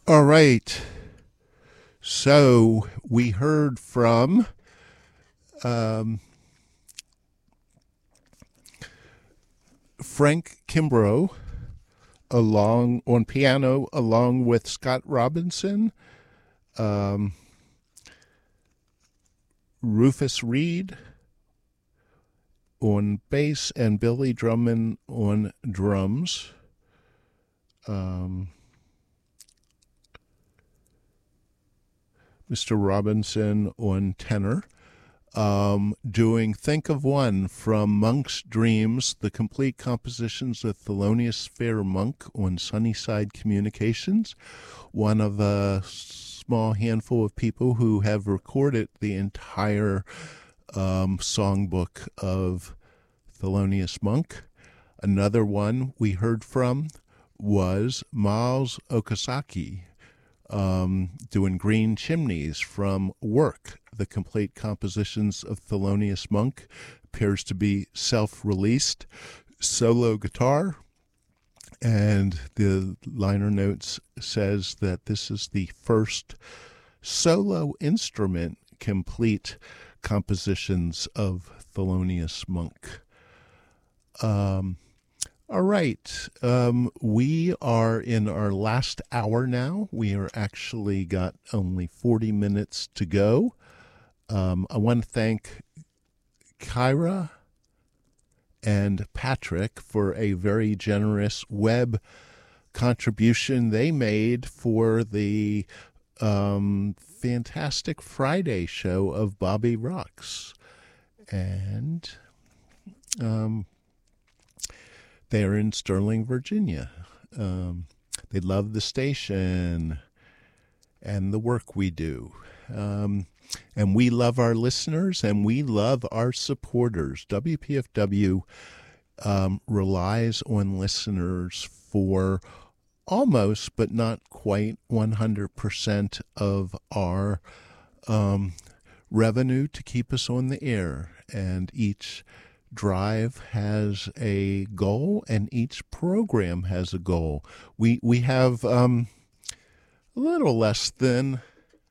All right. So we heard from Frank Kimbrough along on piano, along with Scott Robinson, Rufus Reed on bass, and Billy Drummond on drums. Mr. Robinson on tenor, doing Think of One from Monk's Dreams, the complete compositions of Thelonious Fair Monk on Sunnyside Communications, one of a small handful of people who have recorded the entire songbook of Thelonious Monk. Another one we heard from was Miles Okazaki, doing Green Chimneys from Work, the complete compositions of Thelonious Monk. Appears to be self-released solo guitar, and the liner notes says that this is the first solo instrument complete compositions of Thelonious Monk. All right. We are in our last hour now. We are actually got only 40 minutes to go. I want to thank Kyra and Patrick for a very generous web contribution they made for the Fantastic Friday show of Bobby Rocks. And they're in Sterling, Virginia. They love the station and the work we do. And we love our listeners and we love our supporters. WPFW relies on listeners for almost, but not quite 100% of our revenue to keep us on the air. And each drive has a goal, and each program has a goal. We have a little less than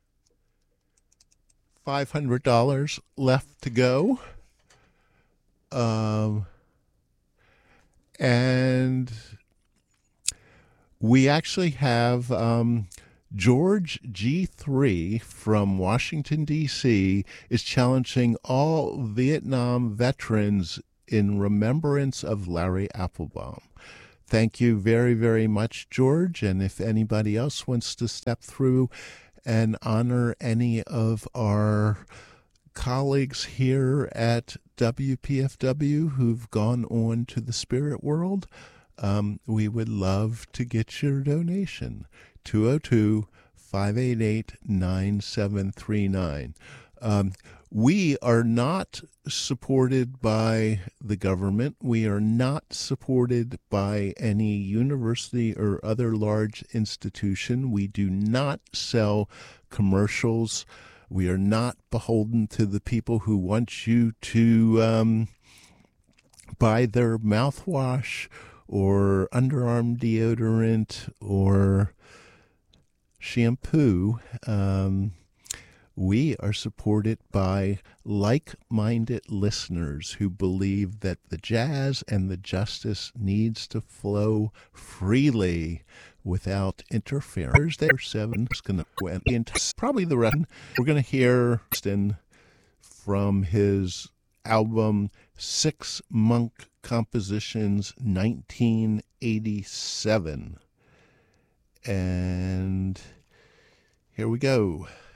$500 left to go, and we actually have George G3 from Washington, D.C. is challenging all Vietnam veterans in remembrance of Larry Applebaum. Thank you very, very much, George. And if anybody else wants to step through and honor any of our colleagues here at WPFW who've gone on to the spirit world, we would love to get your donation. 202-588-9739. We are not supported by the government. We are not supported by any university or other large institution. We do not sell commercials. We are not beholden to the people who want you to buy their mouthwash or underarm deodorant or shampoo. We are supported by like-minded listeners who believe that the jazz and the justice needs to flow freely without interference. There's 7 is going to go into probably the rest. We're going to hear from his album Six Monk Compositions 1987. And here we go.